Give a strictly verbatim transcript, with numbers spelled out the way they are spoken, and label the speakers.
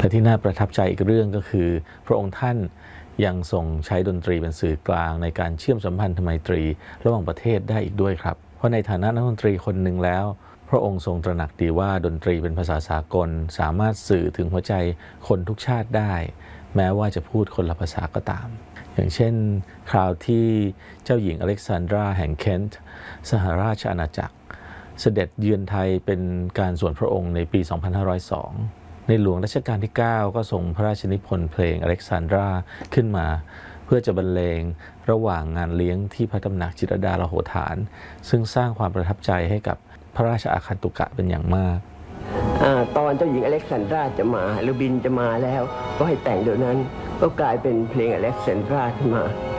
Speaker 1: และที่น่าประทับใจอีกเรื่องก็คือพระองค์ท่านยังทรงใช้ดนตรีเป็นสื่อกลางในการเชื่อมสัมพันธไมตรีระหว่างประเทศได้อีกด้วยครับเพราะในฐานะนักดนตรีคนหนึ่งแล้วพระองค์ทรงตระหนักดีว่าดนตรีเป็นภาษาสากลสามารถสื่อถึงหัวใจคนทุกชาติได้แม้ว่าจะพูดคนละภาษาก็ตามอย่างเช่นคราวที่เจ้าหญิงอเล็กซานดราแห่งเคนต์สหราชอาณาจักรเสด็จเยือนไทยเป็นการส่วนพระองค์ในปี สองพันห้าร้อยสอง ในหลวงรัชกาลที่ เก้า ก็ทรงพระราชนิพนธ์เพลงอเล็กซานดราขึ้นมาเพื่อจะบรรเลงระหว่างงานเลี้ยงที่พระตำหนักจิตรลดาลโหฐานซึ่งสร้างความประทับใจให้กับพระราชอาคันตุกะเป็นอย่างมาก
Speaker 2: ตอนเจ้าหญิงอเล็กซานดราจะมาหรือบินจะมาแล้วก็ให้แต่งเดี๋ยวนั้นก็กลายเป็นเพลงอเล็กซานดราขึ้นมา